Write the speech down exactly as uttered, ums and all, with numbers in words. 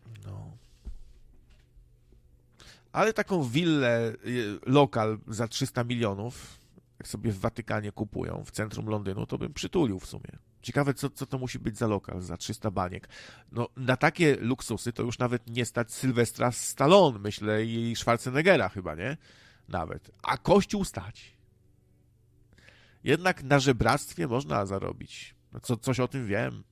No. Ale taką willę, lokal za trzysta milionów, jak sobie w Watykanie kupują, w centrum Londynu, to bym przytulił w sumie. Ciekawe, co, co to musi być za lokal za trzysta baniek. No, na takie luksusy to już nawet nie stać Sylwestra Stallone, myślę, i Schwarzeneggera chyba, nie? Nawet. A Kościół stać. Jednak na żebractwie można zarobić. No, co, coś o tym wiem.